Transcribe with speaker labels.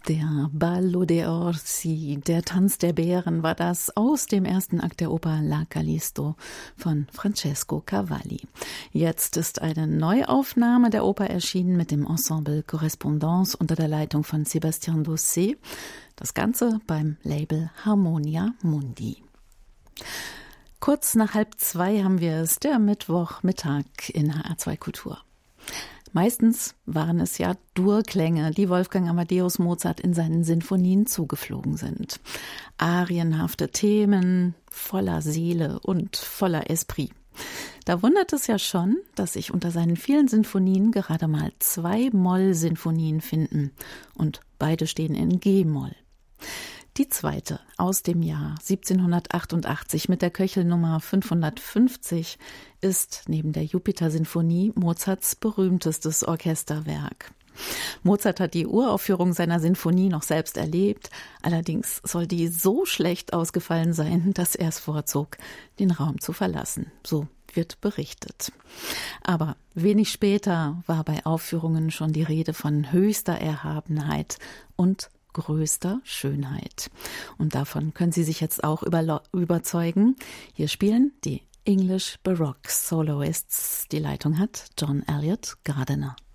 Speaker 1: Der Ballo dei Orsi, der Tanz der Bären, war das aus dem ersten Akt der Oper La Callisto von Francesco Cavalli. Jetzt ist eine Neuaufnahme der Oper erschienen mit dem Ensemble Correspondance unter der Leitung von Sébastien Dossé. Das Ganze beim Label Harmonia Mundi. Kurz nach 1:30 haben wir es, der Mittwochmittag in HR2 Kultur. Meistens waren es ja Durklänge, die Wolfgang Amadeus Mozart in seinen Sinfonien zugeflogen sind. Arienhafte Themen, voller Seele und voller Esprit. Da wundert es ja schon, dass sich unter seinen vielen Sinfonien gerade mal 2 Moll-Sinfonien finden. Und beide stehen in G-Moll. Die zweite aus dem Jahr 1788 mit der Köchelnummer 550 ist neben der Jupiter-Sinfonie Mozarts berühmtestes Orchesterwerk. Mozart hat die Uraufführung seiner Sinfonie noch selbst erlebt, allerdings soll die so schlecht ausgefallen sein, dass er es vorzog, den Raum zu verlassen. So wird berichtet. Aber wenig später war bei Aufführungen schon die Rede von höchster Erhabenheit und größter Schönheit. Und davon können Sie sich jetzt auch überzeugen. Hier spielen die English Baroque Soloists. Die Leitung hat John Elliott Gardiner.